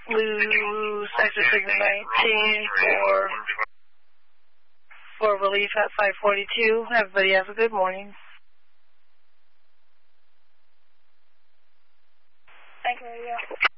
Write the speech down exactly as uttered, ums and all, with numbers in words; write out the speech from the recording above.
Lou, Sector Signal nineteen for, for relief at five forty-two. Everybody have a good morning. Thank you, Radio.